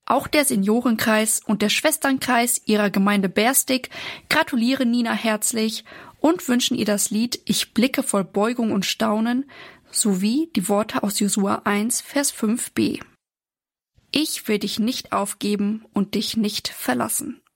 Auch der Seniorenkreis und der Schwesternkreis ihrer Gemeinde Berstig gratulieren Nina herzlich und wünschen ihr das Lied Ich blicke voll Beugung und Staunen sowie die Worte aus Josua 1, Vers 5b. Ich will dich nicht aufgeben und dich nicht verlassen.